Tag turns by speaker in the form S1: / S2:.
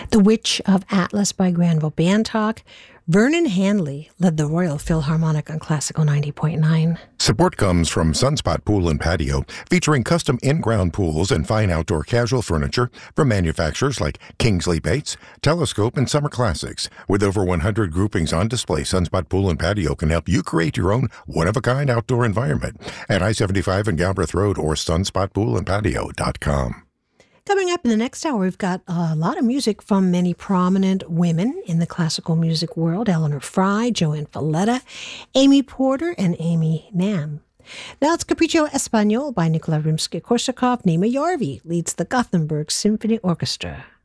S1: The Witch of Atlas by Granville Bantock. Vernon Hanley led the Royal Philharmonic on Classical 90.9.
S2: Support comes from Sunspot Pool and Patio, featuring custom in-ground pools and fine outdoor casual furniture from manufacturers like Kingsley Bates, Telescope, and Summer Classics. With over 100 groupings on display, Sunspot Pool and Patio can help you create your own one-of-a-kind outdoor environment at I-75 and Galbraith Road or sunspotpoolandpatio.com.
S1: Coming up in the next hour, we've got a lot of music from many prominent women in the classical music world. Eleanor Fry, Joanne Falletta, Amy Porter, and Amy Nam. Now it's Capriccio Espagnol by Nikolai Rimsky-Korsakov. Nima Yarvi leads the Gothenburg Symphony Orchestra.